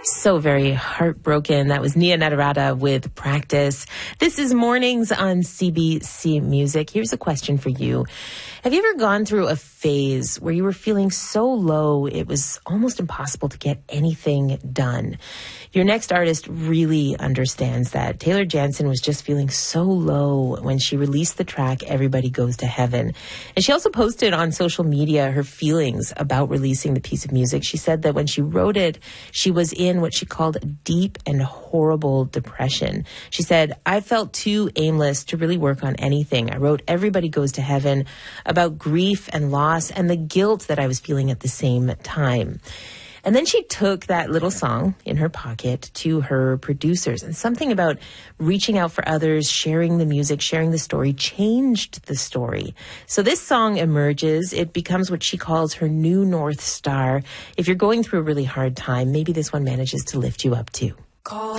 So very heartbroken. That was Nia Nadarata with Practice. This is Mornings on CBC Music. Here's a question for you. Have you ever gone through a phase where you were feeling so low it was almost impossible to get anything done? Your next artist really understands that. Taylor Jansen was just feeling so low when she released the track Everybody Goes to Heaven. And she also posted on social media her feelings about releasing the piece of music. She said that when she wrote it, she was in what she called a deep and horrible depression. She said, I felt too aimless to really work on anything. I wrote Everybody Goes to Heaven about grief and loss and the guilt that I was feeling at the same time. And then she took that little song in her pocket to her producers, and something about reaching out for others, sharing the music, sharing the story, changed the story. So this song emerges. It becomes what she calls her new North Star. If you're going through a really hard time, maybe this one manages to lift you up too.